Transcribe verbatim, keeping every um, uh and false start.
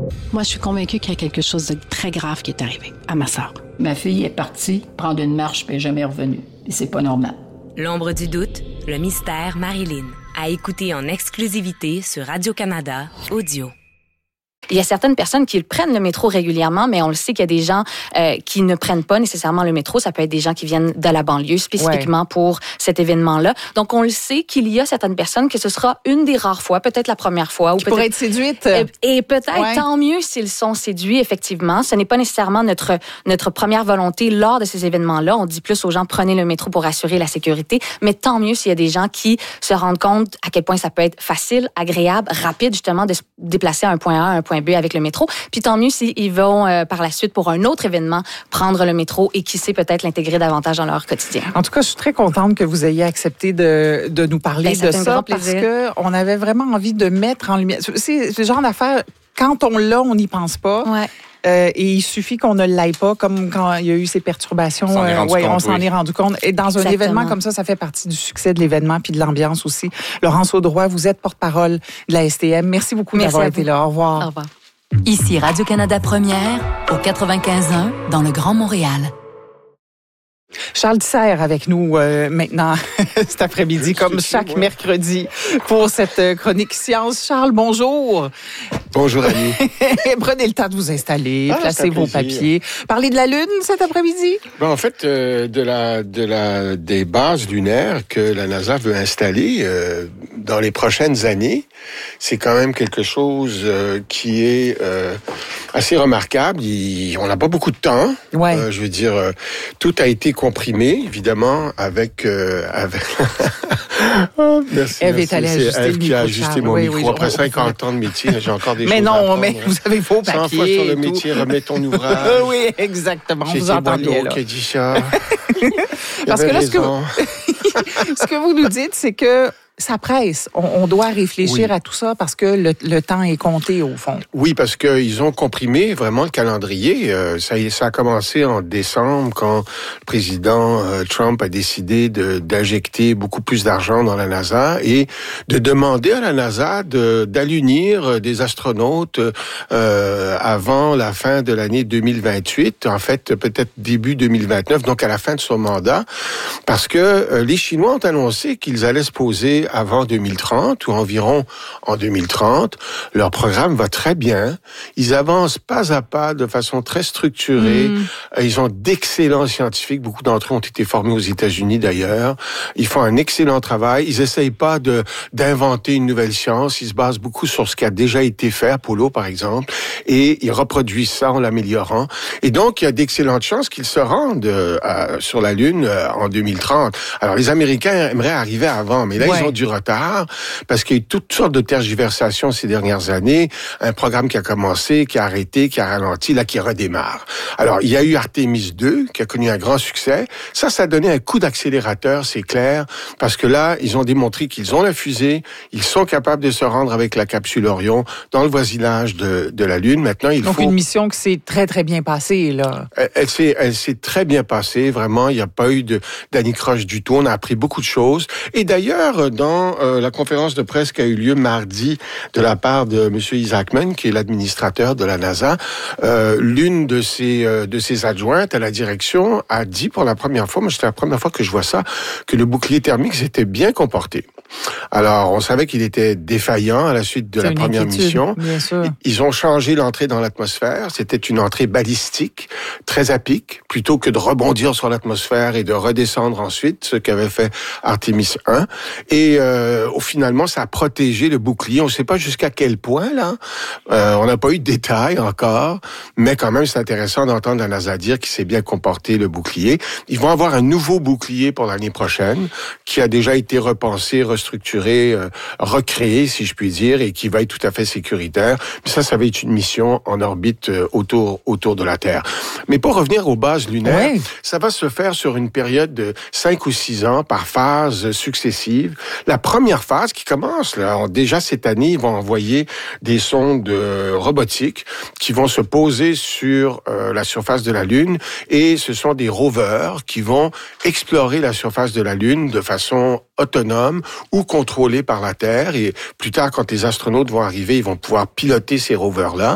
Moi, je suis convaincue qu'il y a quelque chose de très grave qui est arrivé à ma sœur. Ma fille est partie prendre une marche puis elle n'est jamais revenue. Et c'est pas normal. L'ombre du doute, le mystère Marilyn. À écouter en exclusivité sur Radio-Canada Audio. Il y a certaines personnes qui prennent le métro régulièrement, mais on le sait qu'il y a des gens euh, qui ne prennent pas nécessairement le métro. Ça peut être des gens qui viennent de la banlieue spécifiquement ouais. pour cet événement-là. Donc, on le sait qu'il y a certaines personnes que ce sera une des rares fois, peut-être la première fois. Ou qui peut-être... pourraient être séduites. Et, et peut-être, ouais. tant mieux s'ils sont séduits, effectivement. Ce n'est pas nécessairement notre, notre première volonté lors de ces événements-là. On dit plus aux gens, prenez le métro pour assurer la sécurité. Mais tant mieux s'il y a des gens qui se rendent compte à quel point ça peut être facile, agréable, rapide, justement, de se déplacer à un point A, à un point B avec le métro. Puis tant mieux s'ils vont euh, par la suite pour un autre événement prendre le métro et qui sait peut-être l'intégrer davantage dans leur quotidien. En tout cas, je suis très contente que vous ayez accepté de, de nous parler ben, de ça parce qu'on avait vraiment envie de mettre en lumière. C'est ce genre d'affaire, quand on l'a, on n'y pense pas. Ouais. Euh, et il suffit qu'on ne l'aille pas, comme quand il y a eu ces perturbations. On, euh, ouais, compte, on s'en oui. est rendu compte. Et dans un Exactement. événement comme ça, ça fait partie du succès de l'événement puis de l'ambiance aussi. Laurence Audroy, vous êtes porte-parole de la S T M. Merci beaucoup Merci d'avoir été là. Au revoir. Au revoir. Ici Radio-Canada Première, au quatre-vingt-quinze un, dans le Grand Montréal. Charles Dissert avec nous euh, maintenant cet après-midi, comme chaque moi. mercredi, pour cette chronique Science. Charles, bonjour. Bonjour, Annie. Prenez le temps de vous installer, ah, placez vos papiers. Parlez de la Lune cet après-midi? Ben, en fait, euh, de la, de la, des bases lunaires que la NASA veut installer euh, dans les prochaines années, c'est quand même quelque chose euh, qui est euh, assez remarquable. Il, on n'a pas beaucoup de temps. Ouais. Euh, je veux dire, euh, tout a été comprimé, évidemment, avec... Euh, avec... oh, merci, Eve merci. est allée c'est ajuster elle le qui a micro, ajusté Charles. mon oui, micro. oui, Après on, cinquante ans de métier, j'ai encore des mais choses non, à apprendre. mais vous avez vos papiers. cent fois sur le et tout. métier, remets ton ouvrage. oui, exactement. J'ai vous entendez là. qui a dit ça. Parce que là, ce que, vous... ce que vous nous dites, c'est que ça presse. On, on doit réfléchir oui. à tout ça parce que le, le temps est compté, au fond. Oui, parce qu'ils ont comprimé vraiment le calendrier. Euh, ça, ça a commencé en décembre quand le président euh, Trump a décidé de, d'injecter beaucoup plus d'argent dans la NASA et de demander à la NASA de, d'allunir des astronautes euh, avant la fin de l'année deux mille vingt-huit, en fait peut-être début deux mille vingt-neuf, donc à la fin de son mandat, parce que euh, les Chinois ont annoncé qu'ils allaient se poser avant deux mille trente ou environ en deux mille trente. Leur programme va très bien. Ils avancent pas à pas de façon très structurée. Mmh. Ils ont d'excellents scientifiques. Beaucoup d'entre eux ont été formés aux États-Unis d'ailleurs. Ils font un excellent travail. Ils essayent pas de d'inventer une nouvelle science. Ils se basent beaucoup sur ce qui a déjà été fait, Apollo par exemple, et ils reproduisent ça en l'améliorant. Et donc il y a d'excellentes chances qu'ils se rendent euh, à, sur la Lune euh, en deux mille trente. Alors les Américains aimeraient arriver avant, mais là ouais. ils ont du retard parce qu'il y a eu toutes sortes de tergiversations ces dernières années. Un programme qui a commencé, qui a arrêté, qui a ralenti, là qui redémarre. Alors il y a eu Artemis deux qui a connu un grand succès. Ça, ça a donné un coup d'accélérateur, c'est clair, parce que là ils ont démontré qu'ils ont la fusée, ils sont capables de se rendre avec la capsule Orion dans le voisinage de, de la Lune. Maintenant il Donc, faut une mission qui s'est très très bien passée là. Elle, elle s'est, elle s'est très bien passée, vraiment. Il n'y a pas eu de d'anicroche du tout. On a appris beaucoup de choses. Et d'ailleurs, dans euh, la conférence de presse qui a eu lieu mardi de la part de M. Isaacman, qui est l'administrateur de la NASA, euh, l'une de ses euh, de ses adjointes à la direction a dit pour la première fois, moi c'était la première fois que je vois ça, que le bouclier thermique s'était bien comporté. Alors, on savait qu'il était défaillant à la suite de C'est la première mission. Bien sûr. Ils ont changé l'entrée dans l'atmosphère. C'était une entrée balistique, très à pic, plutôt que de rebondir sur l'atmosphère et de redescendre ensuite, ce qu'avait fait Artemis un. Et euh, finalement, ça a protégé le bouclier. On ne sait pas jusqu'à quel point, là. Euh, on n'a pas eu de détails encore, mais quand même, c'est intéressant d'entendre la NASA dire qu'il s'est bien comporté, le bouclier. Ils vont avoir un nouveau bouclier pour l'année prochaine, qui a déjà été repensé, restructuré, euh, recréé, si je puis dire, et qui va être tout à fait sécuritaire. Mais ça, ça va être une mission en orbite euh, autour autour de la Terre. Mais pour revenir aux bases lunaires, ouais. ça va se faire sur une période de cinq ou six ans, par phases successives. La première phase qui commence, là, déjà cette année, ils vont envoyer des sondes euh, robotiques qui vont se poser sur euh, la surface de la Lune, et ce sont des rovers qui vont explorer la surface de la Lune de façon autonome ou contrôlés par la Terre. Et plus tard, quand les astronautes vont arriver, ils vont pouvoir piloter ces rovers-là.